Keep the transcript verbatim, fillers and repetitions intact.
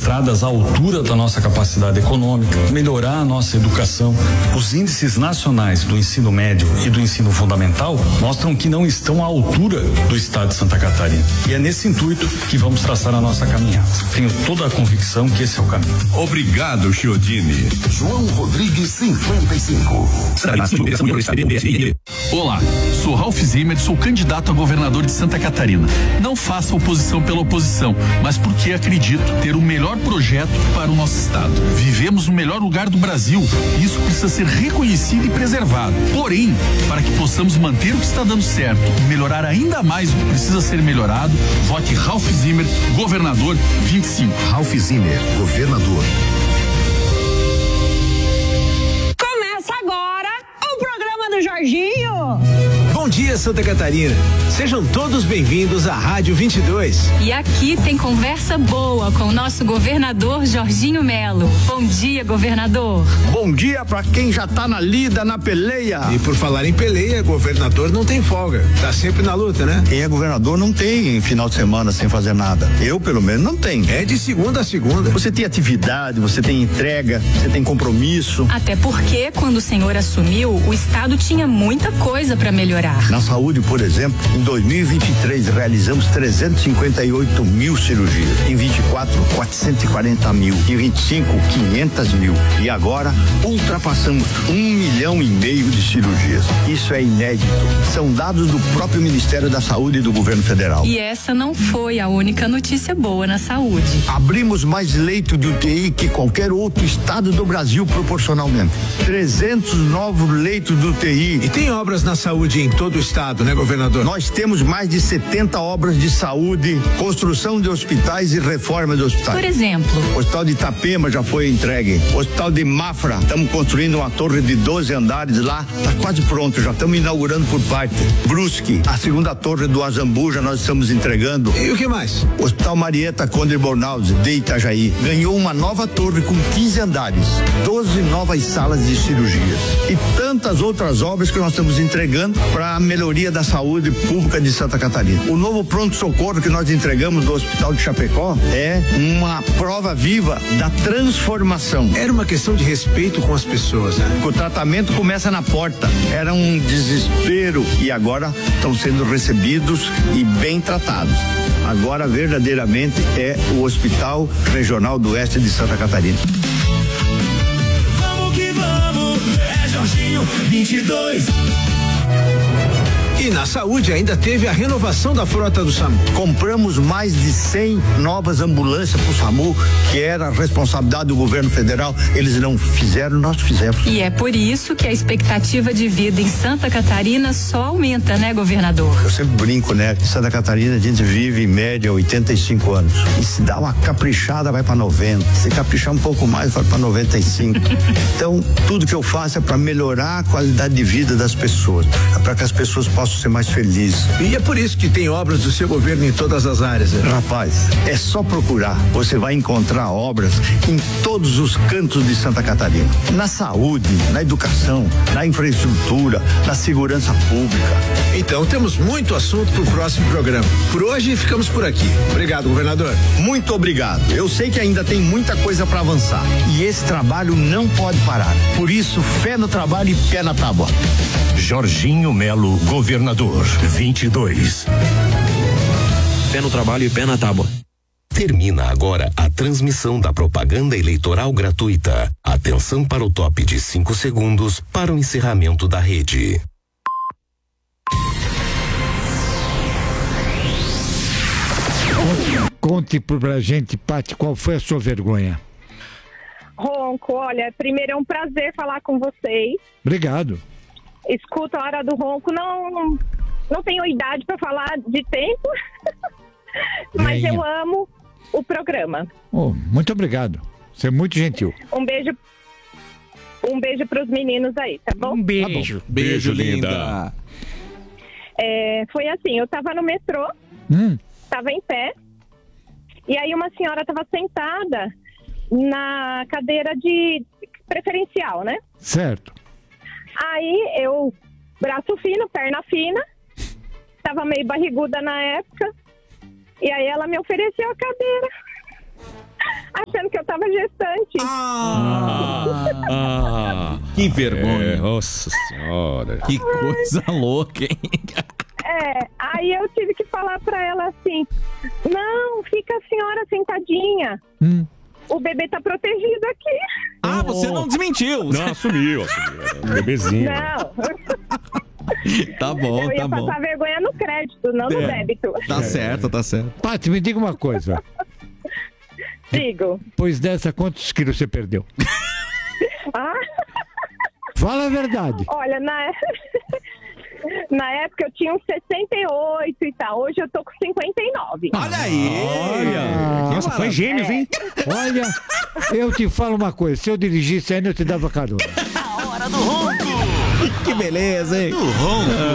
estradas à altura da nossa capacidade econômica, melhorar a nossa educação. Os índices nacionais do ensino médio e do ensino fundamental mostram que não estão à altura do estado de Santa Catarina. E é nesse intuito que vamos traçar a nossa caminhada. Tenho toda a convicção que esse é o caminho. Obrigado, Chiodini. João Rodrigues, cinquenta e cinco. Olá, sou Ralph Zimmer, sou candidato a governador de Santa Catarina. Não faça oposição pela oposição, mas porque acredito ter o melhor projeto para o nosso estado. Vivemos no melhor lugar do Brasil e isso precisa ser reconhecido e preservado. Porém, para que possamos manter o que está dando certo e melhorar ainda mais o que precisa ser melhorado, vote Ralph Zimmer, governador vinte e cinco. Ralph Zimmer, governador. Começa agora o programa do Jorginho. Bom dia, Santa Catarina. Sejam todos bem-vindos à Rádio vinte e dois. E aqui tem conversa boa com o nosso governador Jorginho Melo. Bom dia, governador. Bom dia pra quem já tá na lida, na peleia. E por falar em peleia, governador não tem folga. Tá sempre na luta, né? Quem é governador não tem final de semana sem fazer nada. Eu, pelo menos, não tenho. É de segunda a segunda. Você tem atividade, você tem entrega, você tem compromisso. Até porque, quando o senhor assumiu, o estado tinha muita coisa pra melhorar. Na saúde, por exemplo, em dois mil e vinte e três realizamos trezentos e cinquenta e oito mil cirurgias. Em vinte e quatro, quatrocentos e quarenta mil. Em vinte e cinco, quinhentas mil. E agora ultrapassamos um milhão e meio de cirurgias. Isso é inédito. São dados do próprio Ministério da Saúde e do Governo Federal. E essa não foi a única notícia boa na saúde. Abrimos mais leito de U T I que qualquer outro estado do Brasil proporcionalmente. trezentos novos leitos de U T I. E tem obras na saúde em todo o estado, né, governador? Nós temos mais de setenta obras de saúde, construção de hospitais e reforma de hospitais. Por exemplo, o Hospital de Itapema já foi entregue. O Hospital de Mafra, estamos construindo uma torre de doze andares lá, está quase pronto, já estamos inaugurando por parte. Brusque, a segunda torre do Azambuja nós estamos entregando. E o que mais? O Hospital Marieta Conde Bornaldes, de Itajaí, ganhou uma nova torre com quinze andares, doze novas salas de cirurgias e tantas outras obras que nós estamos entregando para a melhoria da saúde pública de Santa Catarina. O novo pronto-socorro que nós entregamos do Hospital de Chapecó é uma prova viva da transformação. Era uma questão de respeito com as pessoas, né? O tratamento começa na porta. Era um desespero e agora estão sendo recebidos e bem tratados. Agora verdadeiramente é o Hospital Regional do Oeste de Santa Catarina. Vamos que vamos, é Jorginho vinte e dois. E na saúde ainda teve a renovação da frota do SAMU. Compramos mais de cem novas ambulâncias pro SAMU, que era a responsabilidade do governo federal. Eles não fizeram, nós fizemos. E é por isso que a expectativa de vida em Santa Catarina só aumenta, né, governador? Eu sempre brinco, né? Em Santa Catarina a gente vive em média oitenta e cinco anos. E se dá uma caprichada, vai para noventa. Se caprichar um pouco mais, vai para noventa e cinco. Então, tudo que eu faço é para melhorar a qualidade de vida das pessoas, para que as pessoas possam ser mais felizes. E é por isso que tem obras do seu governo em todas as áreas, né? Rapaz, é só procurar, você vai encontrar obras em todos os cantos de Santa Catarina. Na saúde, na educação, na infraestrutura, na segurança pública. Então temos muito assunto pro próximo programa. Por hoje ficamos por aqui. Obrigado, governador. Muito obrigado. Eu sei que ainda tem muita coisa para avançar e esse trabalho não pode parar. Por isso, fé no trabalho e pé na tábua. Jorginho Melo, governador vinte e dois. Pé no trabalho e pé na tábua. Termina agora a transmissão da propaganda eleitoral gratuita. Atenção para o top de cinco segundos para o encerramento da rede. Conte pra gente, Pati, qual foi a sua vergonha? Ronco, olha, primeiro é um prazer falar com vocês. Obrigado. Escuto a hora do ronco, não, não tenho idade para falar de tempo, mas eu amo o programa. Oh, muito obrigado, você é muito gentil. Um beijo, um beijo pros meninos aí, tá bom? Um beijo. Tá bom. Beijo, linda. É, foi assim, eu tava no metrô, hum. tava em pé, e aí uma senhora tava sentada na cadeira de preferencial, né? Certo. Aí eu, braço fino, perna fina, tava meio barriguda na época, e aí ela me ofereceu a cadeira. achando que eu tava gestante. Ah, ah, que vergonha. É, nossa senhora. Que coisa louca, hein? É, aí eu tive que falar pra ela assim, não, fica a senhora sentadinha. Hum. O bebê tá protegido aqui. Ah, você não desmentiu. Não, assumiu, assumiu. Bebezinho. Não. Tá bom, eu ia tá bom. passar vergonha no crédito, não no É. débito. Tá certo, tá certo. Paty, me diga uma coisa. Digo. Pois dessa, quantos quilos você perdeu? Ah, Fala a verdade. olha, na... na época eu tinha uns sessenta e oito e tal. Hoje eu tô com cinquenta e nove. Olha aí! Olha. Nossa, foi gêmeos, hein? Olha, eu te falo uma coisa. Se eu dirigisse ainda, eu te dava carona. A hora do ronco. Que beleza, hein? Do ronco.